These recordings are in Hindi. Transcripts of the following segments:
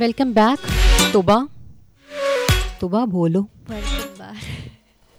Welcome back. तोबा तोबा बोलो। Welcome back.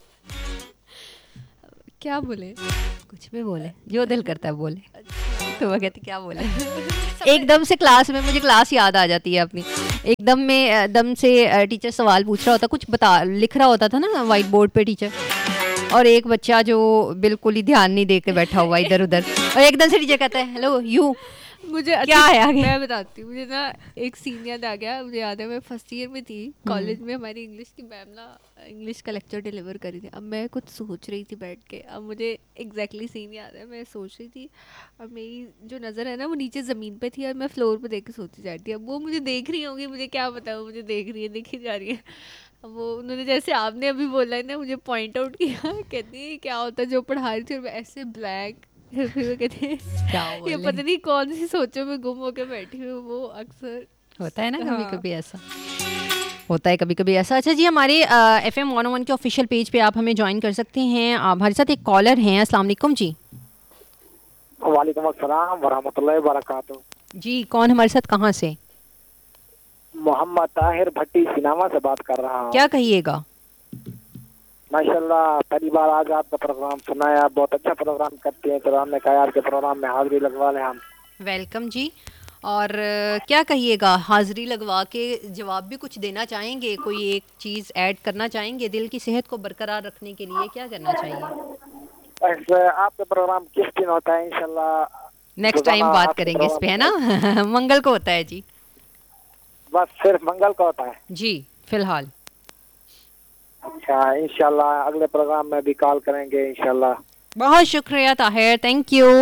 क्या बोले? कुछ भी बोले, जो दिल करता है बोले। तोबा कहती क्या बोले। एकदम से क्लास में मुझे क्लास याद आ जाती है अपनी। एकदम से टीचर सवाल पूछ रहा होता, कुछ लिख रहा होता था ना वाइट बोर्ड पे टीचर, और एक बच्चा जो बिल्कुल ही ध्यान नहीं दे के बैठा हुआ इधर उधर, और एकदम से टीचर कहता है हेलो यू, मुझे क्या है आगे? मैं बताती हूँ, मुझे ना एक सीन याद आ गया। मुझे याद है मैं फर्स्ट ईयर में थी कॉलेज में, हमारी इंग्लिश की मैम ना इंग्लिश का लेक्चर डिलीवर करी थी। अब मैं कुछ सोच रही थी बैठ के, अब मुझे एग्जैक्टली सीन याद है। मैं सोच रही थी और मेरी जो नज़र है ना वो नीचे ज़मीन पे थी और मैं फ्लोर पे देख के सोचती जा रही थी। अब वो मुझे देख रही होंगी, मुझे क्या पता, वो मुझे देख रही है, देखी जा रही है। अब वो उन्होंने जैसे आपने अभी बोला है ना, मुझे पॉइंट आउट किया, कहती है क्या होता है जो पढ़ा रही थी, और मैं ऐसे ब्लैक। फिर वो कहते हैं ये पता नहीं कौन सी सोचों में गुम होकर बैठी हूँ। वो अक्सर होता है ना हाँ। कभी कभी ऐसा होता है, कभी कभी ऐसा। अच्छा जी, हमारे FM 101 के ऑफिशियल पेज पे आप हमें ज्वाइन कर सकते हैं। हमारे साथ एक कॉलर हैं। अस्सलाम वालेकुम जी। वालेकुम अस्सलाम वरहमतुल्लाहि वबरकातुहू। जी, कौन हमारे साथ, कहाँ से? मोहम्मद ताहिर भट्टी सिनामा से बात कर रहा हूँ। क्या कहिएगा? माशाल्लाह, पहली बार आज आपका प्रोग्राम सुना है, आप बहुत अच्छा प्रोग्राम करते हैं, तो हमने कहा आपके प्रोग्राम में हाजिरी लगवा लें हम। वेलकम जी। और क्या कहिएगा, हाजिरी लगवा के जवाब भी कुछ देना चाहेंगे? कोई एक चीज़ ऐड करना चाहेंगे दिल की सेहत को बरकरार रखने के लिए? क्या करना चाहिए? ऐसे आपका प्रोग्राम किस दिन होता है? इंशाल्लाह नेक्स्ट टाइम बात करेंगे इस पे, है ना। मंगल को होता है जी। बस सिर्फ मंगल को होता है जी फिलहाल। अच्छा, इंशाल्लाह अगले प्रोग्राम में भी कॉल करेंगे इंशाल्लाह। बहुत शुक्रिया ताहिर, थैंक यू।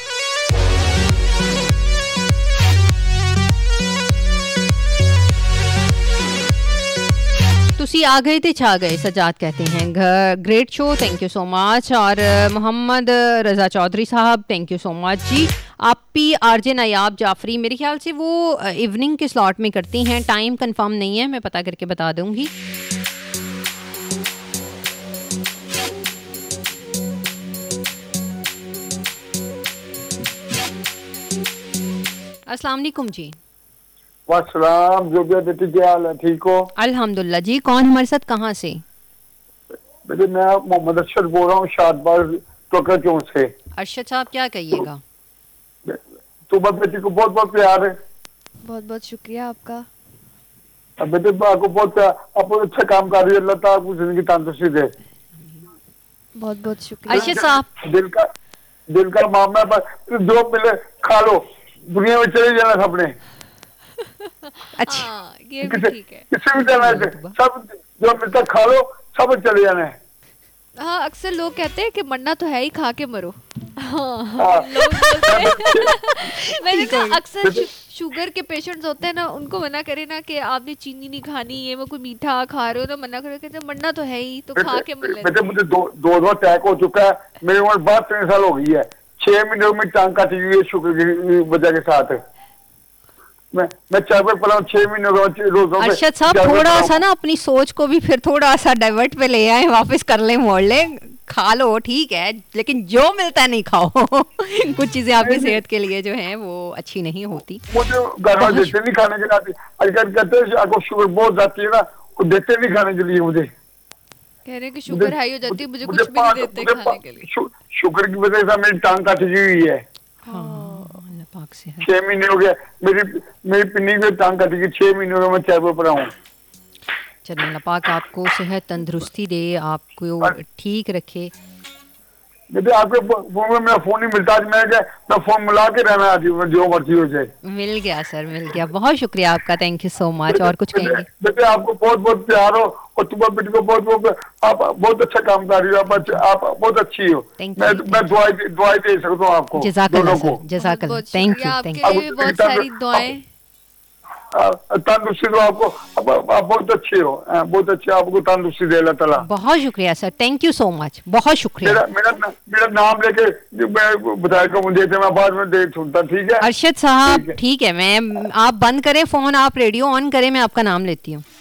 तुसी आ गए थे छा गए, सजाद कहते हैं। Great show, thank you so much. और मोहम्मद रज़ा चौधरी साहब, थैंक यू सो मच जी। आपी आरजे नायाब जाफरी, मेरे ख्याल से वो इवनिंग के स्लॉट में करती हैं, टाइम कंफर्म नहीं है, मैं पता करके बता दूंगी। अस्सलाम वालेकुम जी। वासलाम, जो भी बेटी क्या हाल है, ठीक हो? अल्हम्दुलिल्लाह जी। कौन हमारे साथ, कहाँ से? बेटे मैं मोहम्मद अरशद बोल रहा हूँ, शादबाग टोकर चौक से। अरशद साहब क्या कहिएगा? तो बेटी को बहुत बहुत प्यार है। बहुत बहुत शुक्रिया आपका। अब बेटे आपको बहुत प्यार, आप बहुत अच्छा काम कर रही है, अल्लाह ताला आपको जिंदगी तंदुरुस्ती दे। बहुत बहुत शुक्रिया। अरशद साहब, दिल का मामला, पर जो मिले खा लो, दुनिया में चले जाना सबने। अच्छा हाँ, ये भी ठीक है। किसी भी जाना है, सब जो मिलता खा लो, सब चले जाना है। हाँ, अक्सर लोग कहते हैं कि मरना तो है ही, खा के मरो। हाँ, हाँ। लोग बोलते हैं। मैंने कहा अक्सर शुगर के पेशेंट्स होते हैं ना, उनको मना करे ना कि आपने चीनी नहीं खानी, ये वो कोई मीठा खा रहे हो ना, मना करे, कहते मरना तो है ही, तो खा के मर लेते। बेटे मुझे दो अटैक हो चुका है, मेरी उम्र 32 साल हो गई है, 6 महीने में टांग काटी हुई है शुगर की वजह के साथ। मैं चाय पर पड़ा 6 महीने रोज। अरशद साहब थोड़ा सा ना अपनी सोच को भी फिर थोड़ा सा डाइवर्ट पे ले आए, वापस कर ले, मोड़ ले। खा लो ठीक है, लेकिन जो मिलता है नहीं खाओ। कुछ चीजें आपकी सेहत के लिए जो हैं वो अच्छी नहीं होती। मुझे घर वाले देते नहीं खाने के लिए, अगर कहते हैं आपको शुगर बहुत जाती है ना, वो देते नहीं खाने के लिए। मुझे कह रहे हैं कि शुगर हाई हो जाती है, मुझे कुछ भी नहीं देते खाने के लिए। शुगर की वजह से मेरी टांग काटी हुई है। 6 महीने हो गए, मेरी पिन्नी की टांग काटी गई, 6 महीने हो गए मैं चाय पर पड़ा हूँ। चलिए अल्लाह पाक आपको सेहत तंदुरुस्ती दे, आपको ठीक रखे। बेटे आपके फोन में मेरा फोन नहीं मिलता, आज मैं फोन मिला के रहना, आज जो मर्जी हो जाए। मिल गया सर, मिल गया। बहुत शुक्रिया आपका, थैंक यू सो मच। और कुछ कहेंगे? बेटे आपको बहुत बहुत प्यार हो, और तुम्हारे बेटे को बहुत बहुत, आप बहुत अच्छा काम कर रही हो, आप बहुत अच्छी हो। मैं दुआई दे सकता हूँ आपको। जज़ाकल्लाह सर, जज़ाकल्लाह, थैंक यू। आपके बहुत सारी दुआएं, तंदुरुस्ती दो आपको, आप बहुत अच्छे हो, बहुत अच्छे, आपको तंदुरुस्ती दे अल्लाह ताला। बहुत शुक्रिया sir, thank you so much, बहुत शुक्रिया। मेरा नाम लेके बताएगा मुझे, मैं बाद में देख सुनता, ठीक है? अरशद साहब ठीक है, मैं आप बंद करें फोन, आप रेडियो ऑन करें, मैं आपका नाम लेती हूँ।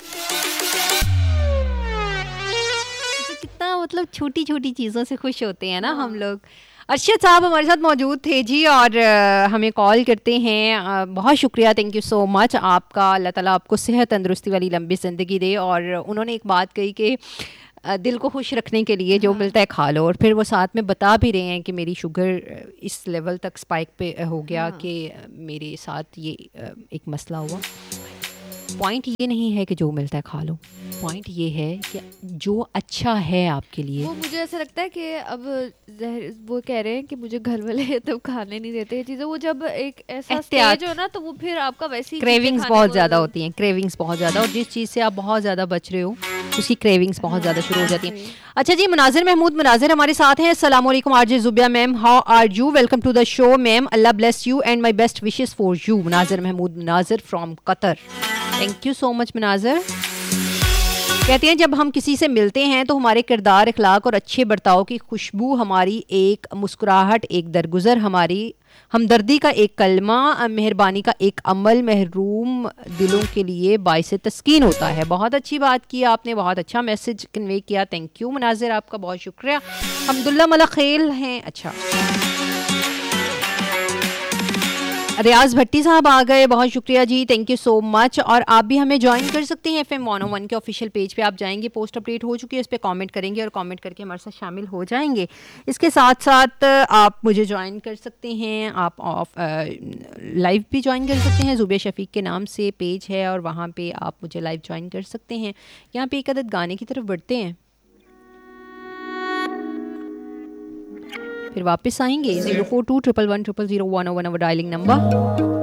कितना मतलब छोटी छोटी चीज़ों से खुश होते हैं ना हम लोग। अरशद साहब हमारे साथ मौजूद थे जी और हमें कॉल करते हैं। बहुत शुक्रिया, थैंक यू सो मच आपका। अल्लाह ताला आपको सेहत तंदुरुस्ती वाली लंबी ज़िंदगी दे। और उन्होंने एक बात कही कि दिल को खुश रखने के लिए जो मिलता है खा लो, और फिर वो साथ में बता भी रहे हैं कि मेरी शुगर इस लेवल तक स्पाइक पे हो गया कि मेरे साथ ये एक मसला हुआ। पॉइंट ये नहीं है कि जो मिलता है खा लो, पॉइंट ये है कि जो अच्छा है आपके लिए। वो मुझे ऐसा लगता है कि अब वो कह रहे हैं कि मुझे घर वाले तब खाने नहीं देते ये चीज़ें, वो जब एक ऐसा स्टेज हो ना तो वो फिर आपका वैसे ही क्रेविंग्स बहुत ज़्यादा होती हैं, क्रेविंग्स बहुत ज़्यादा, और जिस चीज़ से आप बहुत ज़्यादा बच रहे हो उसकी क्रेविंग्स बहुत ज़्यादा शुरू हो जाती हैं। अच्छा जी, मुनाजिर महमूद मुनाजिर हमारे साथ हैं। अस्सलाम वालेकुम RJ Zubia ma'am, how are you? Welcome to the show ma'am, Allah bless you and my best wishes for you. मुनाजिर Mahmood मुनाजिर from Qatar, thank you so much मुनाजिर। कहते हैं जब हम किसी से मिलते हैं तो हमारे किरदार, अखलाक और अच्छे बर्ताव की खुशबू, हमारी एक मुस्कुराहट, एक दरगुजर, हमारी हमदर्दी का एक कलमा, मेहरबानी का एक अमल महरूम दिलों के लिए बाइसे तस्कीन होता है। बहुत अच्छी बात की आपने, बहुत अच्छा मैसेज कन्वे किया, थैंक यू मुनाजिर, आपका बहुत शुक्रिया। हमदुल्ला मलखेल हैं। अच्छा, रियाज भट्टी साहब आ गए, बहुत शुक्रिया जी, थैंक यू सो मच। और आप भी हमें ज्वाइन कर सकते हैं FM 101 के ऑफिशियल पेज पे। आप जाएंगे, पोस्ट अपडेट हो चुकी है, उस पर कमेंट करेंगे और कमेंट करके हमारे साथ शामिल हो जाएंगे। इसके साथ साथ आप मुझे ज्वाइन कर सकते हैं, आप लाइव भी ज्वाइन कर सकते हैं। जुबिया शफीक के नाम से पेज है और वहाँ पे आप मुझे लाइव ज्वाइन कर सकते हैं। यहाँ पे एक अदद गाने की तरफ बढ़ते हैं, फिर वापस आएंगे। 0421110001 डायलिंग नंबर।